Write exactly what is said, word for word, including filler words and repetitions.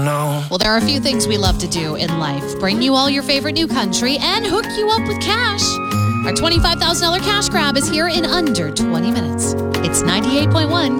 No. Well, there are a few things we love to do in life. Bring you all your favorite new country and hook you up with cash. Our twenty-five thousand dollars cash grab is here in under twenty minutes. It's ninety-eight point one